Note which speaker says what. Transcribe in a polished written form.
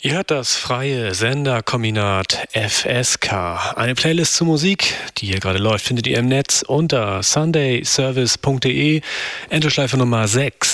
Speaker 1: Ihr hört das freie Senderkombinat FSK. Eine Playlist zur Musik, die hier gerade läuft, findet ihr im Netz unter sundayservice.de, Endlosschleife Nummer 6.